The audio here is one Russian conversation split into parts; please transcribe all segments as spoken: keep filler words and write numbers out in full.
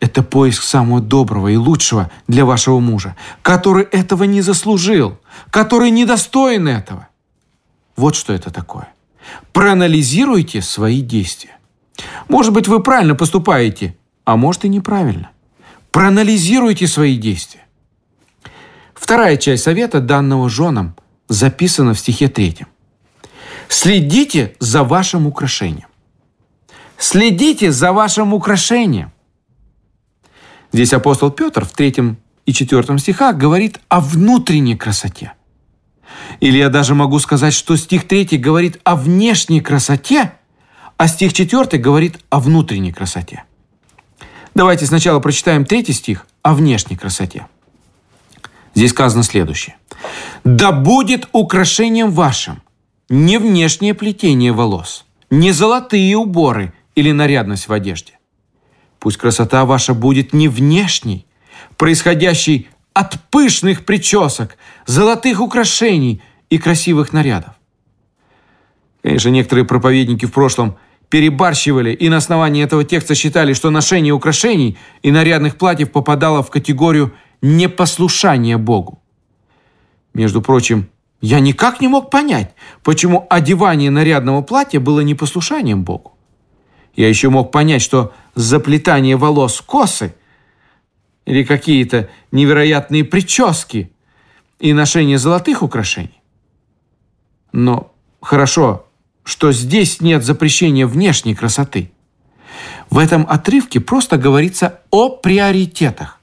это поиск самого доброго и лучшего для вашего мужа, который этого не заслужил, который недостоин этого. Вот что это такое. Проанализируйте свои действия. Может быть, вы правильно поступаете, а может и неправильно. Проанализируйте свои действия. Вторая часть совета, данного женам, записана в стихе третьем. Следите за вашим украшением. Следите за вашим украшением. Здесь апостол Петр в третьем и четвертом стихах говорит о внутренней красоте. Или я даже могу сказать, что стих третий говорит о внешней красоте, а стих четвертый говорит о внутренней красоте. Давайте сначала прочитаем третий стих о внешней красоте. Здесь сказано следующее. «Да будет украшением вашим не внешнее плетение волос, не золотые уборы или нарядность в одежде. Пусть красота ваша будет не внешней, происходящей от пышных причесок, золотых украшений и красивых нарядов». Конечно, некоторые проповедники в прошлом перебарщивали и на основании этого текста считали, что ношение украшений и нарядных платьев попадало в категорию непослушания Богу. Между прочим, я никак не мог понять, почему одевание нарядного платья было непослушанием Богу. Я еще мог понять, что заплетание волос в косы или какие-то невероятные прически и ношение золотых украшений. Но хорошо, что здесь нет запрещения внешней красоты. В этом отрывке просто говорится о приоритетах.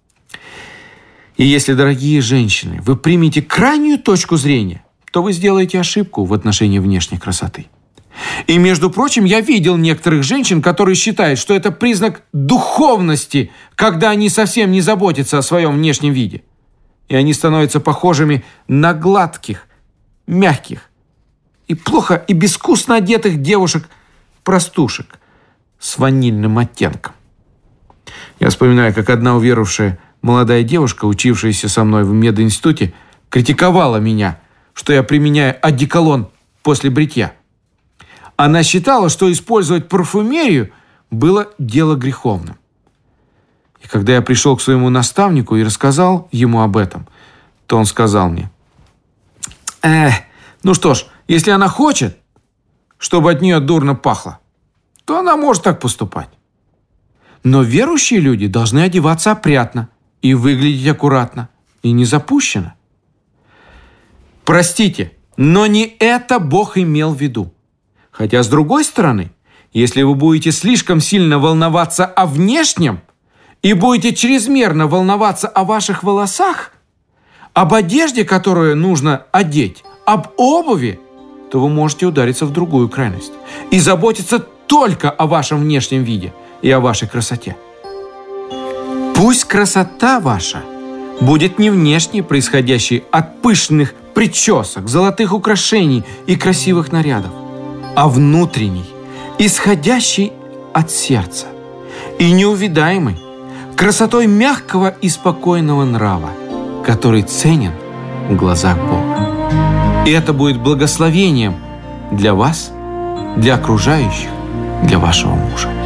И если, дорогие женщины, вы примете крайнюю точку зрения, то вы сделаете ошибку в отношении внешней красоты. И, между прочим, я видел некоторых женщин, которые считают, что это признак духовности, когда они совсем не заботятся о своем внешнем виде. И они становятся похожими на гладких, мягких и плохо и безвкусно одетых девушек-простушек с ванильным оттенком. Я вспоминаю, как одна уверовавшая молодая девушка, учившаяся со мной в мединституте, критиковала меня, что я применяю одеколон после бритья. Она считала, что использовать парфюмерию было дело греховным. И когда я пришел к своему наставнику и рассказал ему об этом, то он сказал мне: «Эх, ну что ж, если она хочет, чтобы от нее дурно пахло, то она может так поступать. Но верующие люди должны одеваться опрятно и выглядеть аккуратно, и не запущено». Простите, но не это Бог имел в виду. Хотя, с другой стороны, если вы будете слишком сильно волноваться о внешнем и будете чрезмерно волноваться о ваших волосах, об одежде, которую нужно одеть, об обуви, то вы можете удариться в другую крайность и заботиться только о вашем внешнем виде и о вашей красоте. Пусть красота ваша будет не внешней, происходящей от пышных причесок, золотых украшений и красивых нарядов, а внутренней, исходящей от сердца и неувидаемой, красотой мягкого и спокойного нрава, который ценен в глазах Бога. И это будет благословением для вас, для окружающих, для вашего мужа.